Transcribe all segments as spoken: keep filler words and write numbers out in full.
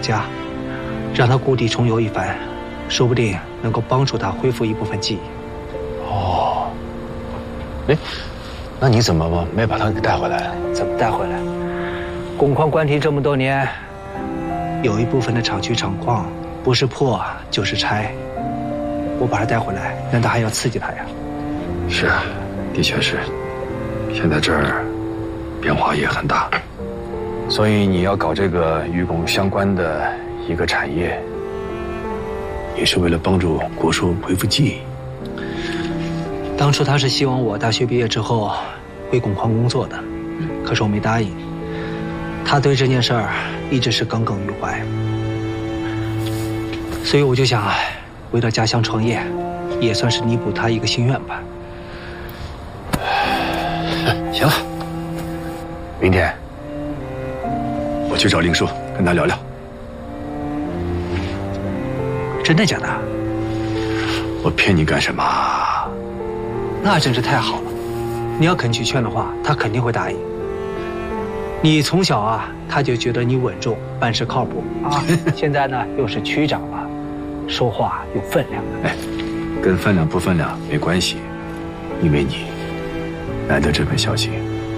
家，让他故地重游一番，说不定能够帮助他恢复一部分记忆。 哦，哎，那你怎么没把他给带回来？ 怎么带回来？工矿关停这么多年，有一部分的厂区厂矿不是破就是拆。我把他带回来，难道还要刺激他呀？ 是，的确是。现在这儿变化也很大，所以你要搞这个与汞相关的一个产业，也是为了帮助国叔恢复记忆。 当初他是希望我大学毕业之后回汞矿工作的，可是我没答应。他对这件事儿一直是耿耿于怀，所以我就想回到家乡创业，也算是弥补他一个心愿吧。 行了，明天我去找令叔跟他聊聊。 真的假的？ 我骗你干什么？ 那真是太好了。你要肯去劝的话，他肯定会答应。你从小啊，他就觉得你稳重，办事靠谱啊。现在呢，又是区长了，说话有分量。 哎，跟分量不分量没关系，因为你难得这份孝心。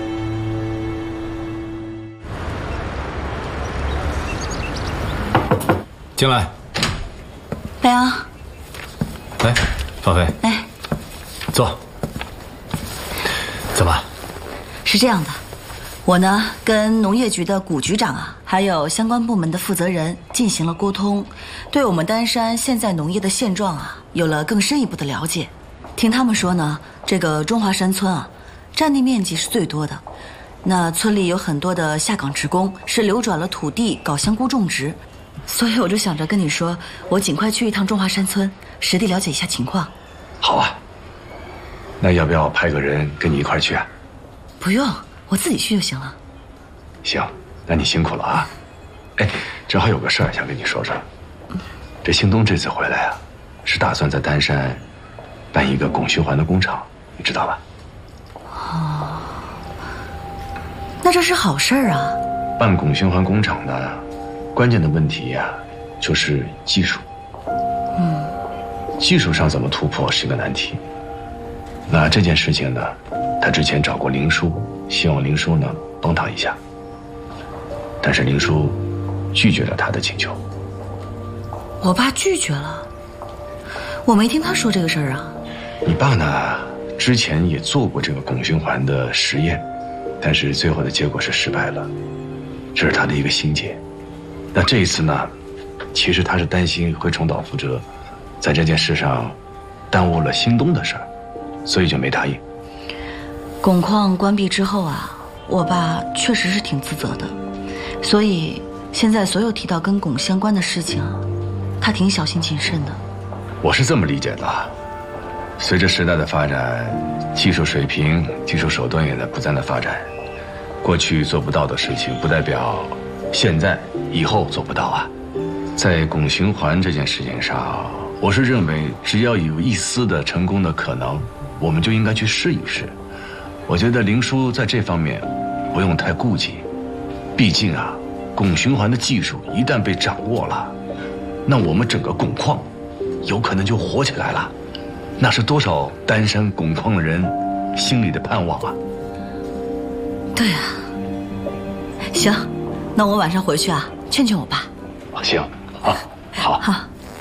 进来。 北阳。 来，芳菲。 哎， 坐。怎么？ 是这样的。我呢，跟农业局的谷局长啊，还有相关部门的负责人进行了沟通，对我们丹山现在农业的现状啊，有了更深一步的了解。听他们说呢，这个中华山村啊，占地面积是最多的，那村里有很多的下岗职工是流转了土地搞香菇种植，所以我就想着跟你说，我尽快去一趟中华山村，实地了解一下情况。 好啊，那要不要派个人跟你一块去啊？ 不用。我自己去就行了。 行，那你辛苦了啊。哎，正好有个事儿想跟你说说。这兴东这次回来啊，是打算在丹山办一个汞循环的工厂，你知道吧？ 哦，那这是好事儿啊。 办汞循环工厂呢，关键的问题呀、啊，就是技术。 嗯， 技术上怎么突破是一个难题。那这件事情呢，他之前找过林叔。希望林叔呢帮他一下，但是林叔拒绝了他的请求。 我爸拒绝了？我没听他说这个事儿啊。 你爸呢，之前也做过这个汞循环的实验，但是最后的结果是失败了，这是他的一个心结。那这一次呢，其实他是担心会重蹈覆辙，在这件事上耽误了兴东的事儿，所以就没答应。 汞矿关闭之后啊，我爸确实是挺自责的，所以现在所有提到跟汞相关的事情啊，他挺小心谨慎的。 我是这么理解的，随着时代的发展，技术水平、技术手段也在不断的发展，过去做不到的事情，不代表现在、以后做不到啊。在汞循环这件事情上，我是认为只要有一丝的成功的可能，我们就应该去试一试。我觉得林叔在这方面不用太顾忌，毕竟啊，汞循环的技术一旦被掌握了，那我们整个汞矿有可能就火起来了，那是多少丹山汞矿人心里的盼望啊！ 对啊，行，那我晚上回去啊，劝劝我爸。 行，啊，好， 好。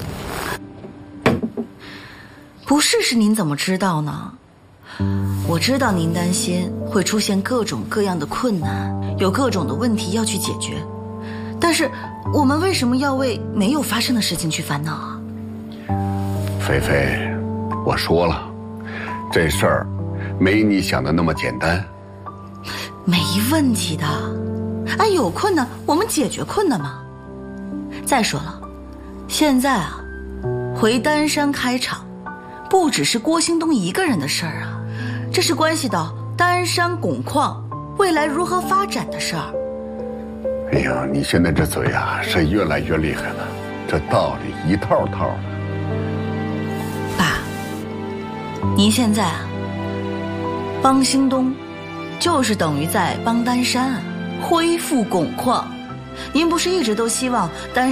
不试试您怎么知道呢？我知道您担心会出现各种各样的困难，有各种的问题要去解决，但是我们为什么要为没有发生的事情去烦恼啊？ 菲菲，我说了，这事儿没你想的那么简单。 没问题的，哎，有困难我们解决困难嘛。再说了，现在啊，回丹山开厂，不只是郭兴东一个人的事儿啊。这是关系到丹山汞矿未来如何发展的事儿。 哎呀，你现在这嘴啊是越来越厉害了，这道理一套套的。 爸，您现在啊帮兴东，就是等于在帮丹山啊恢复汞矿。您不是一直都希望丹